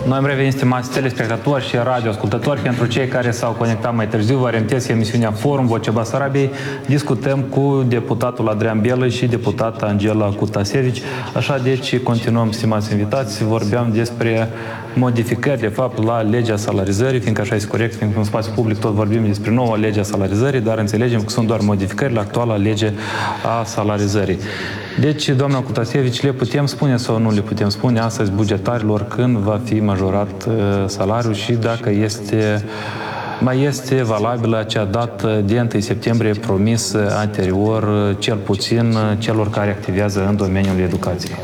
Noi am revenit, stimați telespectatori și radioascultători. Pentru cei care s-au conectat mai târziu, vă reamintesc emisiunea Forum Vocea Basarabiei. Discutăm cu deputatul Adrian Bielă și deputata Angela Cutasevici. Așa, deci, continuăm, stimați invitați. Vorbeam despre modificări, de fapt, la legea salarizării, fiindcă așa este corect, fiindcă în spațiu public tot vorbim despre noua lege a salarizării, dar înțelegem că sunt doar modificări la actuala lege a salarizării. Deci, doamna Cutasevici, le putem spune sau nu le putem spune astăzi bugetarilor când va fi majorat salariul și dacă mai este valabilă acea dată de 1 septembrie promis anterior, cel puțin celor care activează în domeniul educației?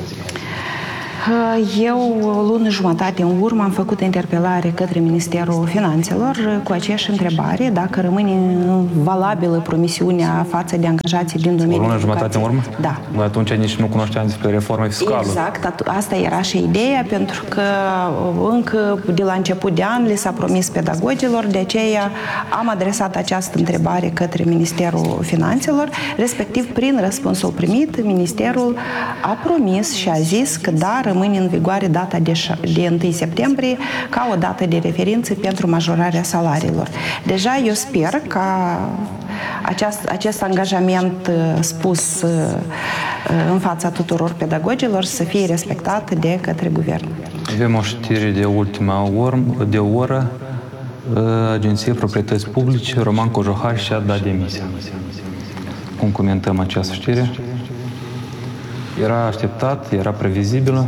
Eu, o lună jumătate în urmă, am făcut interpelare către Ministerul Finanțelor cu aceeași întrebare, dacă rămâne valabilă promisiunea față de angajații din domeniul educației. O lună jumătate în urmă? Da. Atunci nici nu cunoșteam despre reforma fiscală. Exact, asta era și ideea, pentru că încă de la început de an le s-a promis pedagogilor, de aceea am adresat această întrebare către Ministerul Finanțelor, respectiv prin răspunsul primit, Ministerul a promis și a zis că da, rămâne în vigoare data de 1 septembrie ca o dată de referință pentru majorarea salariilor. Deja eu sper ca acest angajament spus în fața tuturor pedagogilor să fie respectat de către guvern. Avem o știre de ultima oră. Agenția Proprietăți Publice, Roman Cojohar și-a dat demisia. Cum comentăm această știre? Era așteptat, era previzibilă.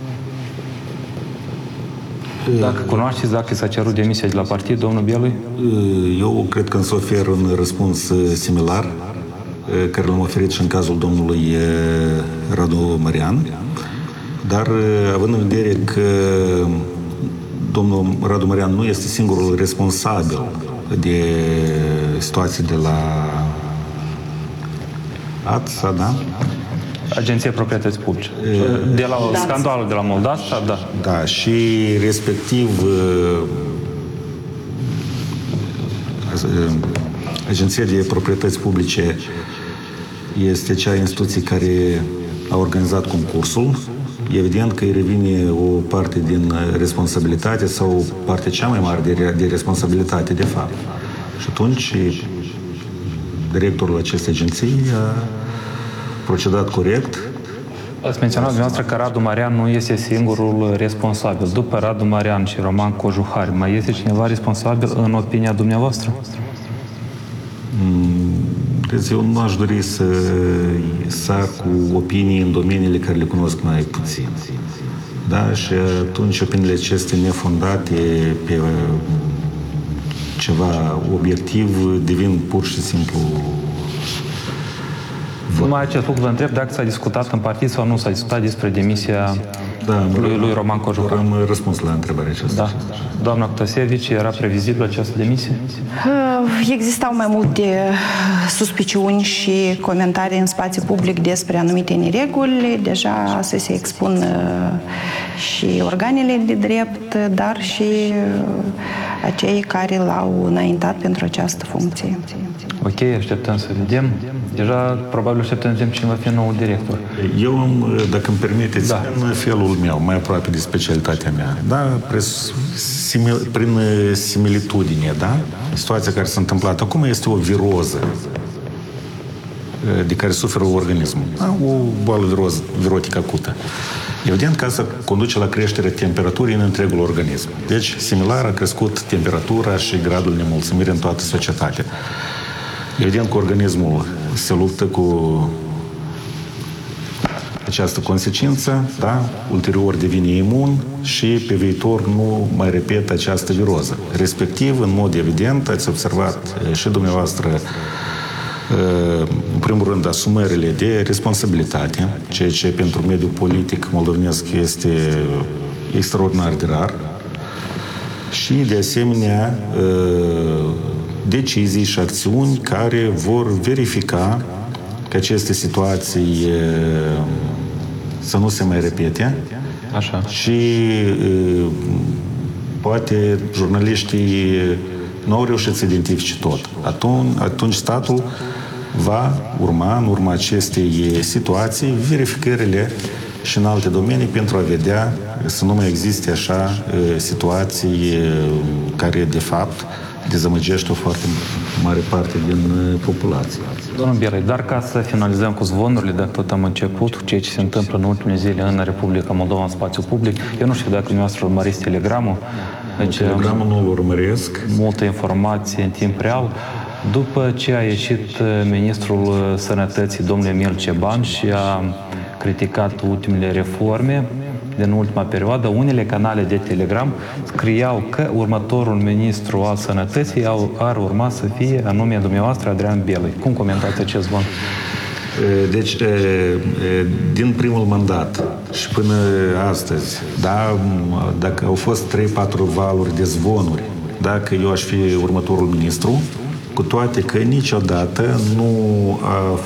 Dacă cunoașteți, dacă s-a cerut demisia de la partid, domnul Bielui? Eu cred că îmi ofer un răspuns similar, care l-am oferit și în cazul domnului Radu Marian, dar având în vedere că domnul Radu Marian nu este singurul responsabil de situații de la ATSA, da? Agenția Proprietăți Publice. De la scandalul de la Moldasta, da. Da, și respectiv Agenția de Proprietăți Publice este cea instituție care a organizat concursul. Evident că îi revine o parte din responsabilitate sau partea cea mai mare de responsabilitate, de fapt. Și atunci directorul acestei agenții a procedat corect. Ați menționat dumneavoastră că Radu Marian nu este singurul responsabil. După Radu Marian și Roman Cojuhari, mai este cineva responsabil în opinia dumneavoastră? Deci eu nu aș dori să sar cu opinii în domeniile care le cunosc mai puțin. Da? Și atunci opiniile acestea nefondate pe ceva obiectiv devin pur și simplu. Numai acest lucru vă întreb dacă s-a discutat în partid sau nu s-a discutat despre demisia lui Roman Cojuhari. Am răspuns la întrebarea aceasta. Da. Doamna Cutasevici, era previzibil această demisie? Existau mai multe suspiciuni și comentarii în spațiu public despre anumite nereguli. Deja să se expun și organele de drept, dar și acei care l-au înaintat pentru această funcție. Ok, așteptăm să vedem. Deja, probabil așteptăm să vedem cine va fi nou director. Eu, dacă îmi permiteți, în felul meu, mai aproape de specialitatea mea, da, prin similitudine, da, situația care s-a întâmplat acum este o viroză de care suferă organismul. Da? O boală virotică acută. Evident că asta conduce la creșterea temperaturii în întregul organism. Deci, similar a crescut temperatura și gradul nemulțumirii în toată societatea. Evident că organismul se luptă cu această consecință, da? Ulterior devine imun și pe viitor nu mai repetă această viroză. Respectiv, în mod evident, ați observat și dumneavoastră, în primul rând, asumările de responsabilitate, ceea ce pentru mediul politic moldovenesc este extraordinar de rar, și, de asemenea, decizii și acțiuni care vor verifica că aceste situații să nu se mai repete. Așa. Și poate jurnaliștii nu au reușit să identifice tot. Atunci statul va urma, în urma acestei situații, verificările și în alte domenii pentru a vedea să nu mai existe așa situații care de fapt dezamăgește o foarte mare parte din populație. Domnul Bielă, dar ca să finalizăm cu zvonurile, dacă tot am început, cu ceea ce se întâmplă în ultimele zile în Republica Moldova, în spațiu public, eu nu știu dacă dumneavoastră urmăriți Telegramul. Deci, Telegramul nu-l urmăresc. Multă informație în timp real. După ce a ieșit ministrul Sănătății, domnul Emil Ceban, și a criticat ultimele reforme din ultima perioadă, unele canale de Telegram scriau că următorul ministru al Sănătății ar urma să fie anume dumneavoastră, Adrian Bielă. Cum comentați acest zvon? Deci, din primul mandat și până astăzi, da, dacă au fost 3-4 valuri de zvonuri, dacă eu aș fi următorul ministru, cu toate că niciodată nu a